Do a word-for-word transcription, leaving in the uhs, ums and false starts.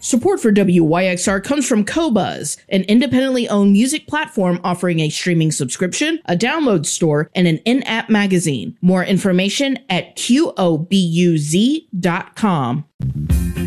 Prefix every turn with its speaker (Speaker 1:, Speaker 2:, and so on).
Speaker 1: Support for W Y X R comes from Qobuz, an independently owned music platform offering a streaming subscription, a download store, and an in-app magazine. More information at Q O B U Z dot com.